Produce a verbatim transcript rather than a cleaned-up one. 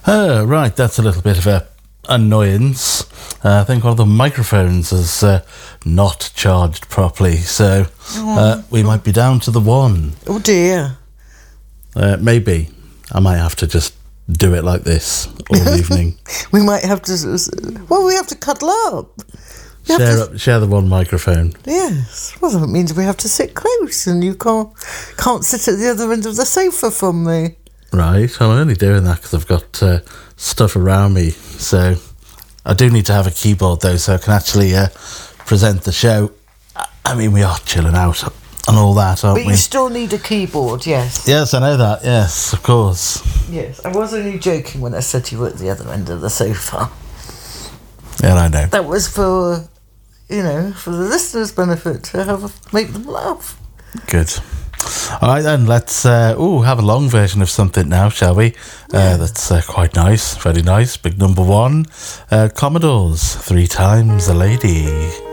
Oh, right, that's a little bit of a annoyance. Uh, I think one of the microphones is uh, not charged properly, so uh, we might be down to the one. Oh dear. Uh, maybe. I might have to just do it like this all evening. We might have to... Well, we have to cuddle up. We have Share, to- up, share the one microphone. Yes. Well, that means we have to sit close and you can't, can't sit at the other end of the sofa from me. Right, well, I'm only doing that because I've got uh, stuff around me, so I do need to have a keyboard though, so I can actually uh, present the show. I mean, we are chilling out and all that, aren't But we? you still need a keyboard, yes. Yes, I know that, yes, of course. Yes, I was only joking when I said you were at the other end of the sofa. Yeah, I know. That was for, you know, for the listeners' benefit, to have make them laugh. Good. All right then, let's uh, ooh, have a long version of something now, shall we? Uh, that's uh, quite nice, very nice. Big number one, uh, Commodores, Three Times a Lady.